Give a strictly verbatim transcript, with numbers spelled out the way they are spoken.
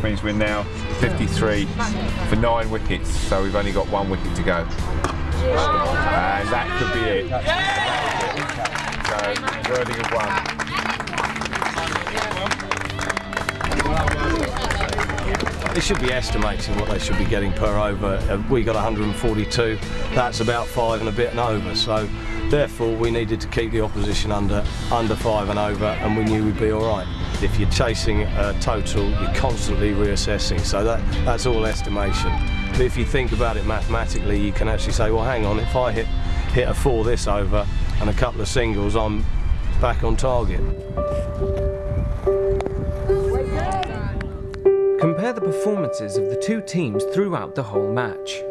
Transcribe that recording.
means we're now fifty-three for nine wickets, so we've only got one wicket to go. And that could be it. So, Worthing have won. They should be estimating what they should be getting per over. Uh, we got one hundred forty-two, that's about five and a bit and over, so therefore we needed to keep the opposition under under five and over, and we knew we'd be all right. If you're chasing a total, you're constantly reassessing, so that that's all estimation. But if you think about it mathematically, you can actually say, well, hang on, if I hit hit a four this over and a couple of singles, I'm back on target. Compare the performances of the two teams throughout the whole match.